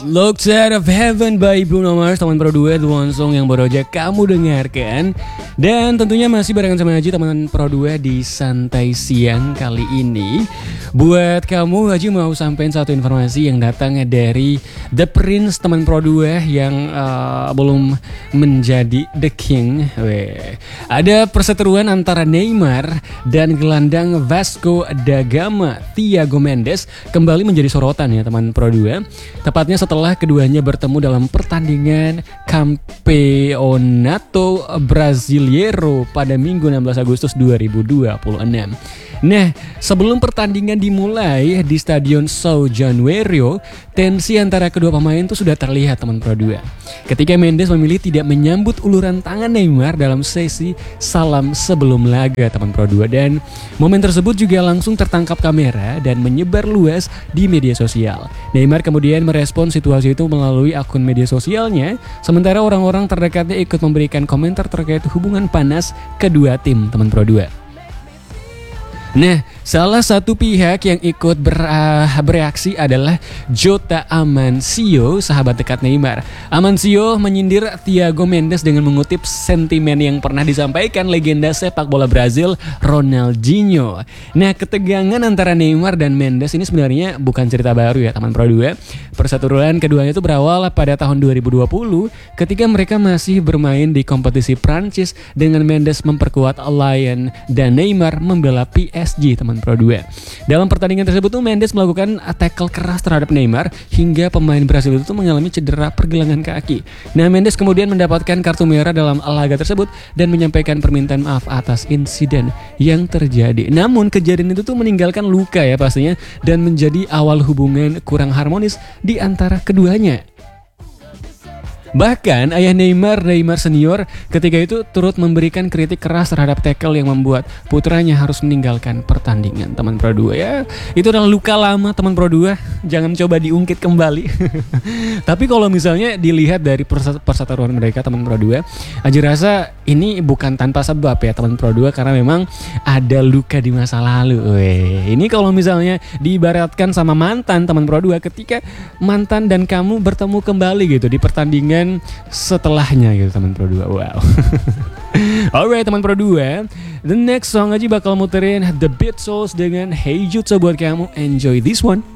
Locked Out of Heaven by Bruno Mars, teman Pro 2, the one song yang baru aja kamu dengarkan. Dan tentunya masih barengan sama Haji, teman Pro 2 di Santai Siang kali ini. Buat kamu, Haji mau sampein satu informasi yang datang dari The Prince, teman Pro 2 yang belum menjadi The King. Ada perseteruan antara Neymar dan gelandang Vasco da Gama, Thiago Mendes, kembali menjadi sorotan ya teman Pro 2. Tepatnya setelah keduanya bertemu dalam pertandingan Campeonato Brasileiro pada Minggu 16 Agustus 2026. Nah, sebelum pertandingan dimulai di Stadion São Januário, tensi antara kedua pemain itu sudah terlihat teman Pro 2. Ketika Mendes memilih tidak menyambut uluran tangan Neymar dalam sesi salam sebelum laga teman Pro 2, dan momen tersebut juga langsung tertangkap kamera dan menyebar luas di media sosial. Neymar kemudian merespon situasi itu melalui akun media sosialnya, sementara orang-orang terdekatnya ikut memberikan komentar terkait hubungan panas kedua tim teman Pro 2. Nah, salah satu pihak yang ikut bereaksi adalah Jota Amancio, sahabat dekat Neymar. Amancio menyindir Thiago Mendes dengan mengutip sentimen yang pernah disampaikan legenda sepak bola Brazil Ronaldinho. Nah, ketegangan antara Neymar dan Mendes ini sebenarnya bukan cerita baru ya teman Pro 2. Perseteruan keduanya itu berawal pada tahun 2020 ketika mereka masih bermain di kompetisi Prancis dengan Mendes memperkuat Lyon dan Neymar membela PSG teman Pro 2. Dalam pertandingan tersebut tuh Mendes melakukan tackle keras terhadap Neymar hingga pemain Brasil itu mengalami cedera pergelangan kaki. Nah, Mendes kemudian mendapatkan kartu merah dalam laga tersebut dan menyampaikan permintaan maaf atas insiden yang terjadi. Namun kejadian itu tuh meninggalkan luka ya pastinya dan menjadi awal hubungan kurang harmonis di antara keduanya. Bahkan ayah Neymar senior ketika itu turut memberikan kritik keras terhadap tackle yang membuat putranya harus meninggalkan pertandingan teman Pro 2 ya. Itu adalah luka lama teman Pro 2, jangan coba diungkit kembali. Tapi kalau misalnya dilihat dari perseteruan mereka teman Pro 2, Aji rasa ini bukan tanpa sebab ya teman Pro 2, karena memang ada luka di masa lalu. Ini kalau misalnya diibaratkan sama mantan teman Pro 2, ketika mantan dan kamu bertemu kembali gitu di pertandingan setelahnya gitu teman Pro 2. Wow. Alright teman Pro 2, the next song aja bakal muterin The Beatles dengan Hey Jude buat kamu. Enjoy this one.